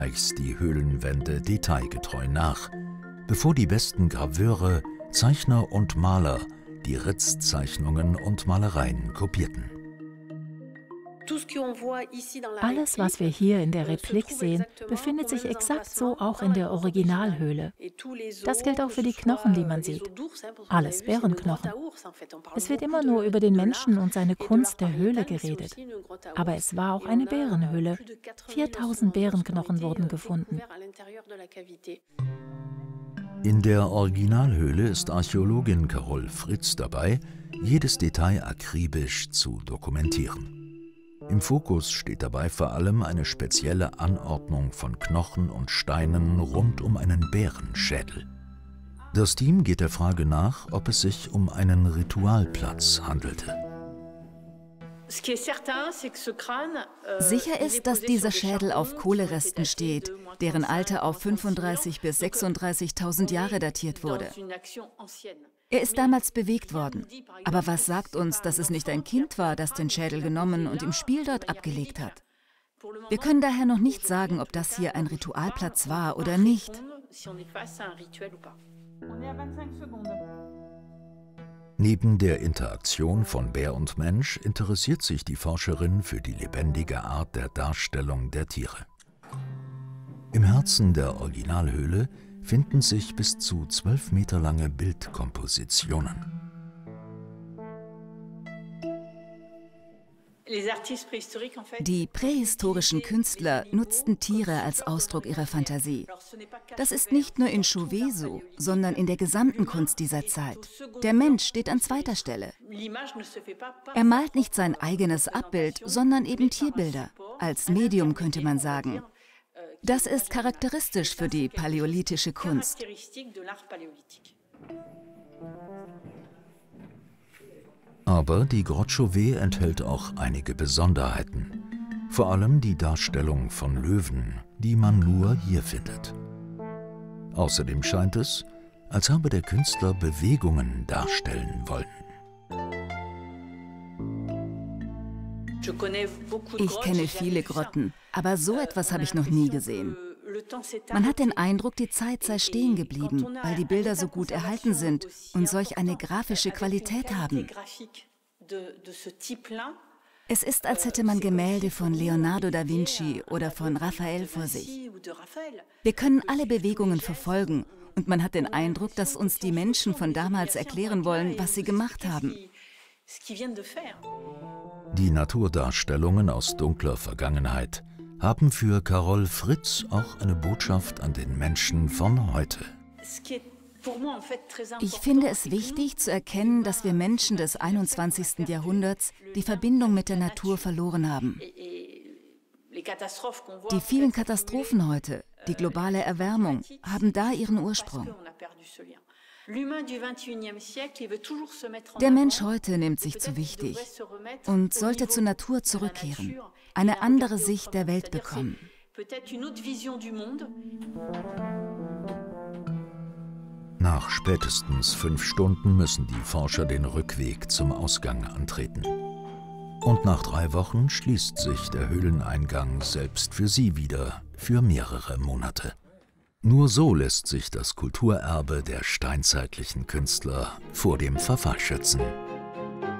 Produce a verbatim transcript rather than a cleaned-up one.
die Höhlenwände detailgetreu nach, bevor die besten Graveure, Zeichner und Maler die Ritzzeichnungen und Malereien kopierten. Alles, was wir hier in der Replik sehen, befindet sich exakt so auch in der Originalhöhle. Das gilt auch für die Knochen, die man sieht. Alles Bärenknochen. Es wird immer nur über den Menschen und seine Kunst der Höhle geredet. Aber es war auch eine Bärenhöhle. viertausend Bärenknochen wurden gefunden. In der Originalhöhle ist Archäologin Carole Fritz dabei, jedes Detail akribisch zu dokumentieren. Im Fokus steht dabei vor allem eine spezielle Anordnung von Knochen und Steinen rund um einen Bärenschädel. Das Team geht der Frage nach, ob es sich um einen Ritualplatz handelte. Sicher ist, dass dieser Schädel auf Kohleresten steht, deren Alter auf fünfunddreißigtausend bis sechsunddreißigtausend Jahre datiert wurde. Er ist damals bewegt worden. Aber was sagt uns, dass es nicht ein Kind war, das den Schädel genommen und im Spiel dort abgelegt hat? Wir können daher noch nicht sagen, ob das hier ein Ritualplatz war oder nicht. Neben der Interaktion von Bär und Mensch interessiert sich die Forscherin für die lebendige Art der Darstellung der Tiere. Im Herzen der Originalhöhle finden sich bis zu zwölf Meter lange Bildkompositionen. Die prähistorischen Künstler nutzten Tiere als Ausdruck ihrer Fantasie. Das ist nicht nur in Chauvet so, sondern in der gesamten Kunst dieser Zeit. Der Mensch steht an zweiter Stelle. Er malt nicht sein eigenes Abbild, sondern eben Tierbilder. Als Medium könnte man sagen. Das ist charakteristisch für die paläolithische Kunst. Aber die Grotte Chauvet enthält auch einige Besonderheiten. Vor allem die Darstellung von Löwen, die man nur hier findet. Außerdem scheint es, als habe der Künstler Bewegungen darstellen wollen. Ich kenne viele Grotten, aber so etwas habe ich noch nie gesehen. Man hat den Eindruck, die Zeit sei stehen geblieben, weil die Bilder so gut erhalten sind und solch eine grafische Qualität haben. Es ist, als hätte man Gemälde von Leonardo da Vinci oder von Raphael vor sich. Wir können alle Bewegungen verfolgen und man hat den Eindruck, dass uns die Menschen von damals erklären wollen, was sie gemacht haben. Die Naturdarstellungen aus dunkler Vergangenheit haben für Carole Fritz auch eine Botschaft an den Menschen von heute. Ich finde es wichtig zu erkennen, dass wir Menschen des einundzwanzigsten Jahrhunderts die Verbindung mit der Natur verloren haben. Die vielen Katastrophen heute, die globale Erwärmung, haben da ihren Ursprung. Der Mensch heute nimmt sich zu wichtig und sollte zur Natur zurückkehren, eine andere Sicht der Welt bekommen. Nach spätestens fünf Stunden müssen die Forscher den Rückweg zum Ausgang antreten. Und nach drei Wochen schließt sich der Höhleneingang selbst für sie wieder für mehrere Monate. Nur so lässt sich das Kulturerbe der steinzeitlichen Künstler vor dem Verfall schützen.